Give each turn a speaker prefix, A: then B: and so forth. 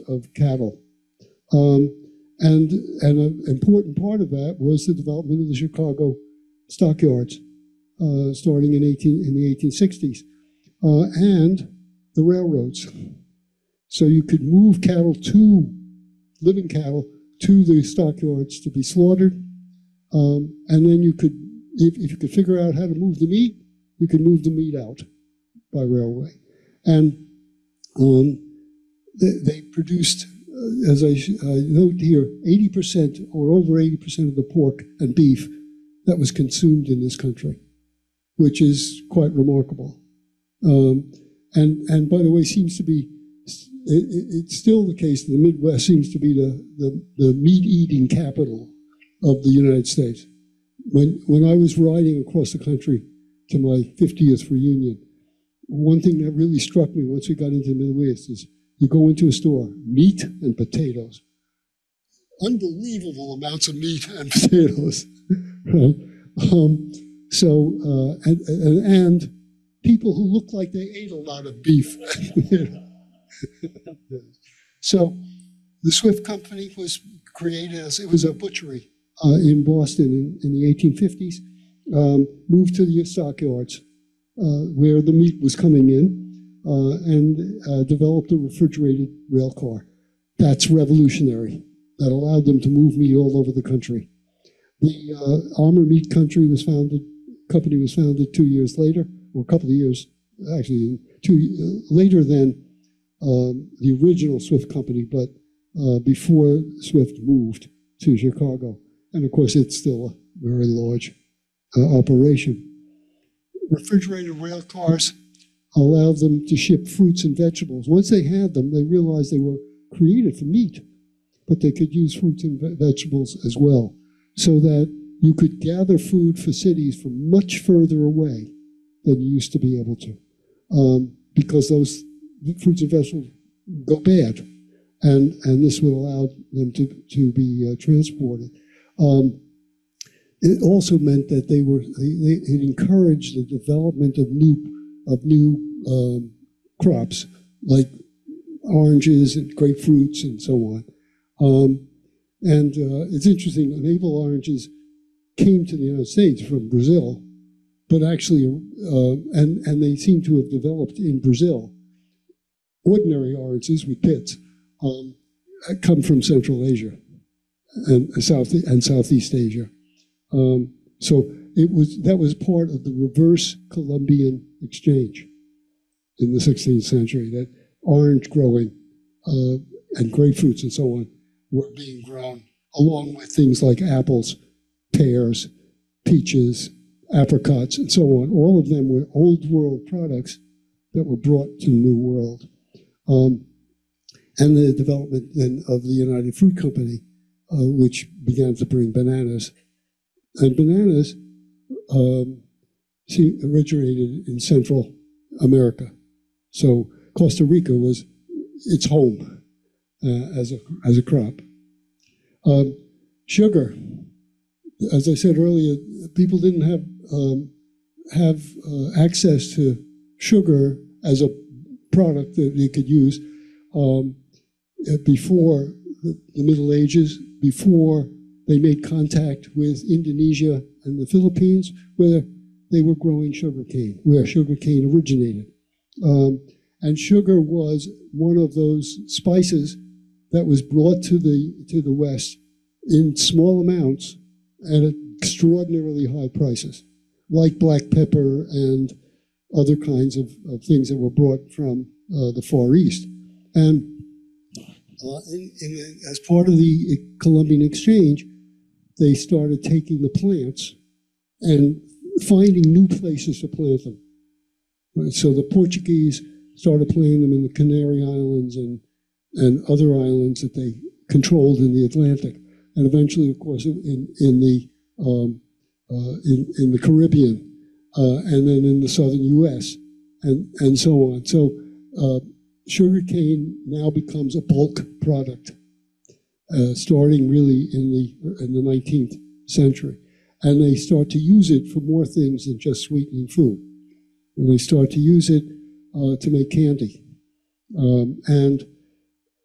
A: of cattle. And an important part of that was the development of the Chicago stockyards, starting in the 1860s, and the railroads. So you could move cattle living cattle to the stockyards to be slaughtered, and then you could, if you could figure out how to move the meat, you could move the meat out by railway. And they produced, as I note here, 80% or over 80% of the pork and beef that was consumed in this country, which is quite remarkable. And by the way, seems to be, it's still the case that the Midwest seems to be the meat-eating capital of the United States. When I was riding across the country to my 50th reunion, one thing that really struck me once we got into the Midwest is you go into a store, meat and potatoes. Unbelievable amounts of meat and potatoes. Right? And people who look like they ate a lot of beef. So the Swift Company was created as, it was a butchery in Boston in the 1850s, moved to the stockyards where the meat was coming in, and developed a refrigerated rail car. That's revolutionary. That allowed them to move meat all over the country. The Armour Meat Company was founded 2 years later, or a couple of years, actually, later than the original Swift Company, but before Swift moved to Chicago. And of course, it's still a very large operation. Refrigerated rail cars allowed them to ship fruits and vegetables. Once they had them, they realized they were created for meat, but they could use fruits and vegetables as well, so that you could gather food for cities from much further away than you used to be able to, because those fruits and vegetables go bad, and this would allow them to be transported. It also meant that it encouraged the development of new crops like oranges and grapefruits and so on. And it's interesting, navel oranges came to the United States from Brazil, but actually, and they seem to have developed in Brazil. Ordinary oranges with pits come from Central Asia and Southeast Asia. So that was part of the reverse Columbian exchange in the 16th century, that orange growing and grapefruits and so on were being grown along with things like apples, pears, peaches, apricots, and so on. All of them were old world products that were brought to the New World. And the development then of the United Fruit Company, which began to bring bananas. And bananas originated in Central America. So Costa Rica was its home as a crop. Sugar, as I said earlier, people didn't have access to sugar as a product that they could use before the Middle Ages, before they made contact with Indonesia and the Philippines, where they were growing sugarcane, where sugarcane originated. And sugar was one of those spices that was brought to the West in small amounts at extraordinarily high prices, like black pepper and other kinds of things that were brought from the Far East. And as part of the Columbian exchange, they started taking the plants and finding new places to plant them. Right? So the Portuguese started planting them in the Canary Islands and other islands that they controlled in the Atlantic, and eventually, of course, in the Caribbean, and then in the southern U.S. and so on. So sugarcane now becomes a bulk product, starting really in the 19th century, and they start to use it for more things than just sweetening food. And they start to use it to make candy, and